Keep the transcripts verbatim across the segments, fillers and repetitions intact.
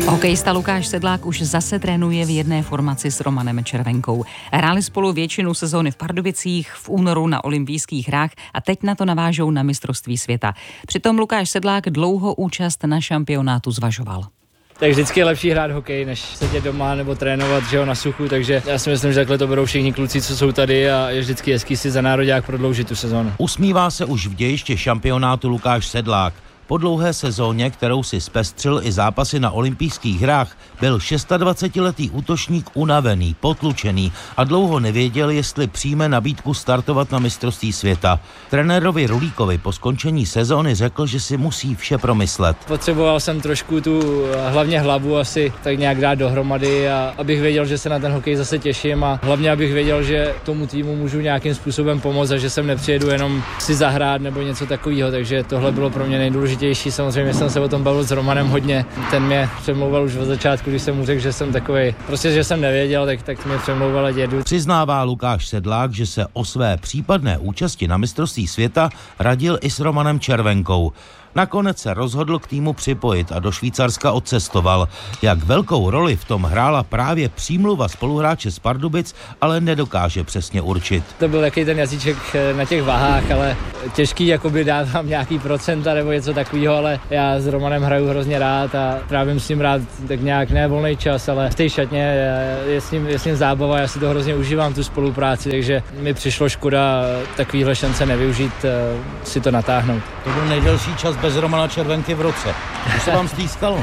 Hokejista Lukáš Sedlák už zase trénuje v jedné formaci s Romanem Červenkou. Hráli spolu většinu sezóny v Pardubicích, v únoru na olympijských hrách a teď na to navážou na mistrovství světa. Přitom Lukáš Sedlák dlouho účast na šampionátu zvažoval. Tak vždycky je lepší hrát hokej, než sedět doma nebo trénovat, že jo, na suchu, takže já si myslím, že takhle to berou všichni kluci, co jsou tady a je vždycky hezký si za nároďák prodloužit tu sezónu. Usmívá se už v dějišti šampionátu Lukáš Sedlák. Po dlouhé sezóně, kterou si zpestřil i zápasy na olympijských hrách, byl dvacetšestiletý útočník unavený, potlučený a dlouho nevěděl, jestli přijme nabídku startovat na mistrovství světa. Trenérovi Rulíkovi po skončení sezóny řekl, že si musí vše promyslet. Potřeboval jsem trošku tu hlavně hlavu asi tak nějak dát dohromady, a abych věděl, že se na ten hokej zase těším a hlavně abych věděl, že tomu týmu můžu nějakým způsobem pomoct a že sem nepřijedu jenom si zahrát nebo něco takového, takže tohle bylo pro mě nejdůležitější. Samozřejmě jsem se o tom bavil s Romanem hodně. Ten mě přemlouval už od začátku, když jsem mu řekl, že jsem takovej, prostě že jsem nevěděl, tak, tak mě přemlouval a dědu. Přiznává Lukáš Sedlák, že se o své případné účasti na mistrovství světa radil i s Romanem Červenkou. Nakonec se rozhodl k týmu připojit a do Švýcarska odcestoval. Jak velkou roli v tom hrála právě přímluva spoluhráče z Pardubic, ale nedokáže přesně určit. To byl takový ten jazyček na těch váhách, ale těžký jakoby dávám nějaký procenta nebo něco takového, ale já s Romanem hraju hrozně rád a trávím s ním rád tak nějak ne volný čas, ale v té šatně je s ním, je s ním zábava, já si to hrozně užívám, tu spolupráci, takže mi přišlo škoda takovýhle šance nevyužít, si to natáhnout. To byl nejdelší čas bez Romana Červenky v roce. To se vám stýskalo?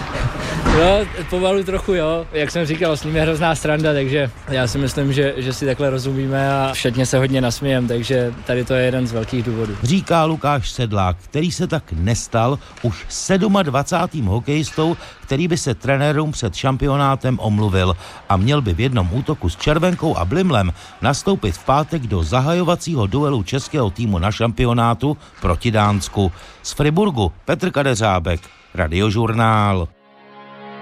No, pomalu trochu jo. Jak jsem říkal, s ním je hrozná sranda, takže já si myslím, že, že si takhle rozumíme a všetně se hodně nasmějem, takže tady to je jeden z velkých důvodů. Říká Lukáš Sedlák, který se tak nestal už dvacátým sedmým hokejistou, který by se trenérům před šampionátem omluvil a měl by v jednom útoku s Červenkou a Blimlem nastoupit v pátek do zahajovacího duelu českého týmu na šampionátu proti Dánsku. Z Friburgu Petr Kadeřábek, Radiožurnál.